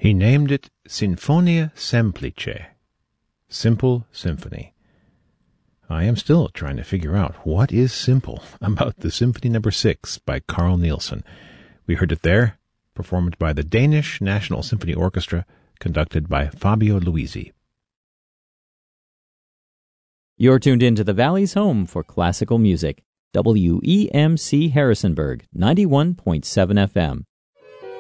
He named it Sinfonia Semplice, Simple Symphony. I am still trying to figure out what is simple about the Symphony No. 6 by Carl Nielsen. We heard it there, performed by the Danish National Symphony Orchestra, conducted by Fabio Luisi. You're tuned in to the Valley's home for classical music, WEMC Harrisonburg, 91.7 FM.